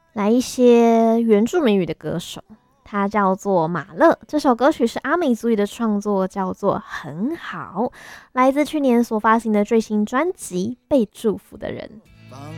来一些原住民语的歌手，他叫做马勒。这首歌曲是阿美族语的创作，叫做《很好》，来自去年所发行的最新专辑《被祝福的人》。 放